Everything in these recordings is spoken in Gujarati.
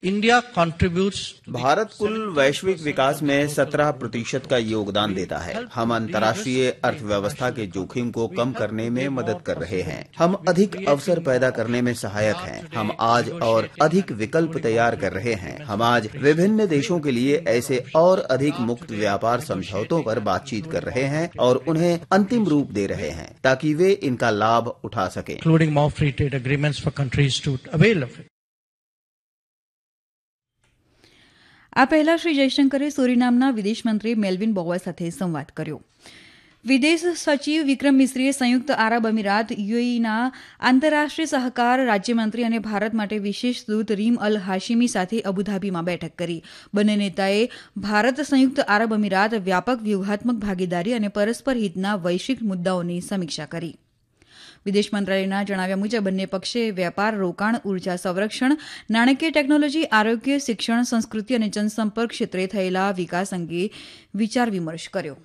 India contributes भारत कुल वैश्विक विकास में 17% का योगदान देता है। हम अंतर्राष्ट्रीय अर्थव्यवस्था के जोखिम को कम करने में मदद कर रहे हैं। हम अधिक अवसर पैदा करने में सहायक हैं। हम आज और अधिक विकल्प तैयार कर रहे हैं। हम आज विभिन्न देशों के लिए ऐसे और अधिक मुक्त व्यापार समझौतों पर बातचीत कर रहे हैं और उन्हें अंतिम रूप दे रहे हैं ताकि वे इनका लाभ उठा सकें। including more free trade agreements for countries to avail of it. આ પહેલા શ્રી જયશંકરે સુરીનામના વિદેશમંત્રી મેલ્વિન બોવા સાથે સંવાદ કર્યો. વિદેશ સચિવ વિક્રમ મિશ્રીએ સંયુક્ત આરબ અમીરાત યુએઈના આંતરરાષ્ટ્રીય સહકાર રાજ્યમંત્રી અને ભારત માટે વિશેષ દૂત રીમ અલ હાશીમી સાથે અબુધાબીમાં બેઠક કરી. બંને નેતાએ ભારત સંયુક્ત આરબ અમીરાત વ્યાપક વ્યૂહાત્મક ભાગીદારી અને પરસ્પર હિતના વૈશ્વિક મુદ્દાઓની સમીક્ષા કરી. વિદેશ મંત્રાલયના જણાવ્યા મુજબ બંને પક્ષે વેપાર, રોકાણ, ઉર્જા સંરક્ષણ, નાણાકીય ટેકનોલોજી, આરોગ્ય, શિક્ષણ, સંસ્કૃતિ અને જનસંપર્ક ક્ષેત્રે થયેલા વિકાસ અંગે વિચાર વિમર્શ કર્યો.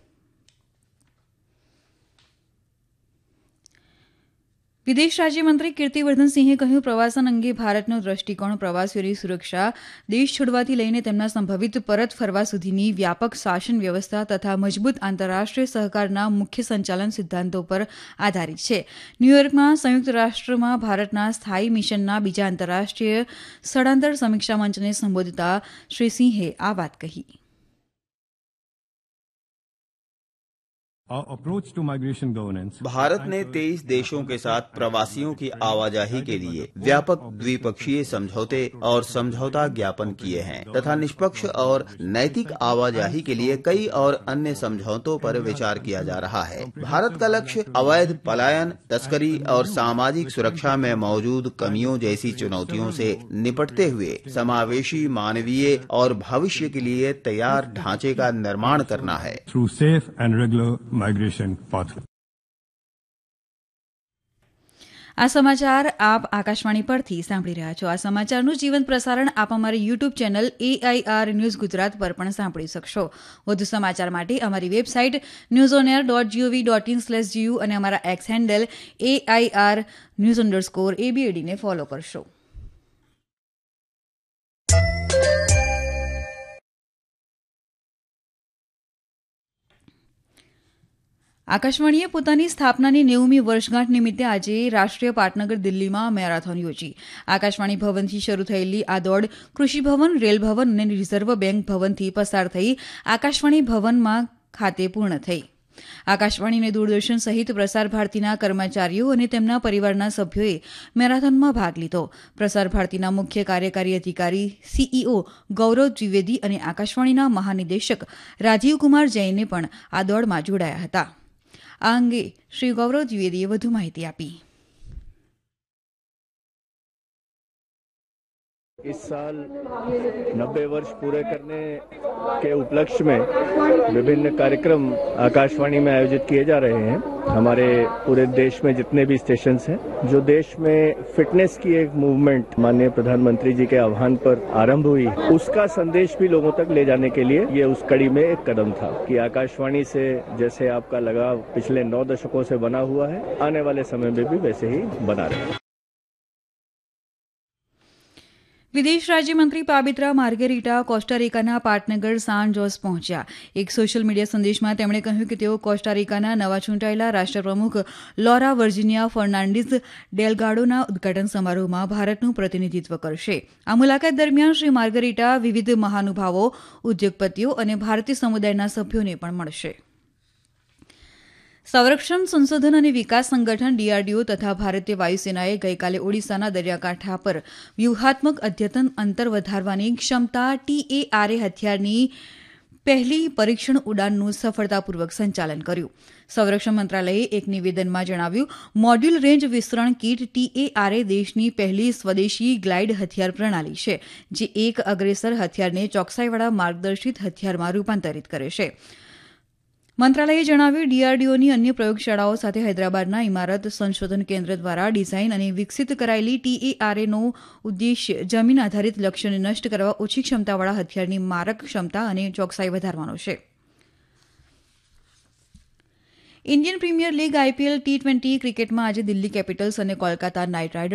વિદેશ રાજ્યમંત્રી કીર્તિવર્ધનસિંહે કહ્યું, પ્રવાસન અંગે ભારતનો દ્રષ્ટિકોણ પ્રવાસીઓની સુરક્ષા, દેશ છોડવાથી લઈને તેમના સંભવિત પરત ફરવા સુધીની વ્યાપક શાસન વ્યવસ્થા તથા મજબૂત આંતરરાષ્ટ્રીય સહકારના મુખ્ય સંચાલન સિદ્ધાંતો પર આધારિત છે. ન્યૂયોર્કમાં સંયુક્ત રાષ્ટ્રમાં ભારતના સ્થાયી મિશનના બીજા આંતરરાષ્ટ્રીય સ્થળાંતર સમીક્ષા મંચને સંબોધતા શ્રી સિંહે આ વાત કહી. भारत ने 23 देशों के साथ प्रवासियों की आवाजाही के लिए व्यापक द्विपक्षीय समझौते और समझौता ज्ञापन किए हैं तथा निष्पक्ष और नैतिक आवाजाही के लिए कई और अन्य समझौतों पर विचार किया जा रहा है. भारत का लक्ष्य अवैध पलायन, तस्करी और सामाजिक सुरक्षा में मौजूद कमियों जैसी चुनौतियों से निपटते हुए समावेशी, मानवीय और भविष्य के लिए तैयार ढांचे का निर्माण करना है. આ સમાચાર આપ આકાશવાણી પરથી સાંભળી રહ્યા છો. આ સમાચારનું જીવંત પ્રસારણ આપ અમારી YouTube channel AIR news Gujarat પર પણ સાંભળી શકશો. વધુ સમાચાર માટે અમારી વેબસાઇટ newsonair.gov.in/gu અને અમારા એક્સ હેન્ડલ AIR_news_ABAD ને ફોલો કરશો. આકાશવાણીએ પોતાની સ્થાપનાની 90મી વર્ષગાંઠ નિમિત્તે આજે રાષ્ટ્રીય પાટનગર દિલ્હીમાં મેરાથોન યોજી. આકાશવાણી ભવનથી શરૂ થયેલી આ દોડ કૃષિ ભવન, રેલ ભવન અને રિઝર્વ બેંક ભવનથી પસાર થઈ આકાશવાણી ભવનમાં ખાતે પૂર્ણ થઈ. આકાશવાણી અને દૂરદર્શન સહિત પ્રસાર ભારતીના કર્મચારીઓ અને તેમના પરિવારના સભ્યોએ મેરાથોનમાં ભાગ લીધો. પ્રસાર ભારતીના મુખ્ય કાર્યકારી અધિકારી CEO ગૌરવ દ્વિવેદી અને આકાશવાણીના મહાનિદેશક રાજીવ કુમાર જૈને પણ આ દોડમાં જોડાયા હતા. આ અંગે શ્રી ગૌરવ દ્વિવેદીએ વધુ માહિતી આપી. इस साल 90 वर्ष पूरे करने के उपलक्ष्य में विभिन्न कार्यक्रम आकाशवाणी में आयोजित किए जा रहे हैं. हमारे पूरे देश में जितने भी स्टेशंस हैं, जो देश में फिटनेस की एक मूवमेंट माननीय प्रधानमंत्री जी के आह्वान पर आरंभ हुई, उसका संदेश भी लोगों तक ले जाने के लिए ये उस कड़ी में एक कदम था कि आकाशवाणी से जैसे आपका लगाव पिछले 9 दशकों से बना हुआ है, आने वाले समय में भी वैसे ही बना रहे. વિદેશ રાજ્યમંત્રી પાબિત્રા માર્ગેરીટા કોસ્ટારિકાના પાટનગર સાન જોસ પહોંચ્યા. એક સોશિયલ મીડિયા સંદેશમાં તેમણે કહ્યું કે તેઓ કોસ્ટારિકાના નવા ચૂંટાયેલા રાષ્ટ્રપ્રમુખ લોરા વર્જિનિયા ફર્નાન્ડીઝ ડેલગાડોના ઉદઘાટન સમારોહમાં ભારતનું પ્રતિનિધિત્વ કરશે. આ મુલાકાત દરમિયાન શ્રી માર્ગેરીટા વિવિધ મહાનુભાવો, ઉદ્યોગપતિઓ અને ભારતીય સમુદાયના સભ્યોને પણ મળશે. સંરક્ષણ સંશોધન અને વિકાસ સંગઠન DRDO તથા ભારતીય વાયુસેનાએ ગઈકાલે ઓડિશાના દરિયાકાંઠા પર વ્યૂહાત્મક અદ્યતન અંતર વધારવાની ક્ષમતા TARA હથિયારની પહેલી પરીક્ષણ ઉડાનનું સફળતાપૂર્વક સંચાલન કર્યું. સંરક્ષણ મંત્રાલયે એક નિવેદનમાં જણાવ્યું, મોડ્યુલ રેન્જ વિસ્તરણ કીટ TARA દેશની પહેલી સ્વદેશી ગ્લાઇડ હથિયાર પ્રણાલી છે, જે એક અગ્રેસર હથિયારને ચોકસાઈવાળા માર્ગદર્શિત હથિયારમાં રૂપાંતરિત કરે છે. મંત્રાલયે જણાવ્યું, DRDOની અન્ય પ્રયોગશાળાઓ સાથે હૈદરાબાદના ઇમારત સંશોધન કેન્દ્ર દ્વારા ડિઝાઇન અને વિકસિત કરાયેલી TARAનો ઉદ્દેશ્ય જમીન આધારિત લક્ષ્યને નષ્ટ કરવા ઓછી ક્ષમતાવાળા હથિયારની મારક ક્ષમતા અને ચોકસાઈ વધારવાનો છે. Indian premier league IPL T20 ક્રિકેટમાં આજે દિલ્હી કેપિટલ્સ અને કોલકાતા નાઇટ રાઇડર્સ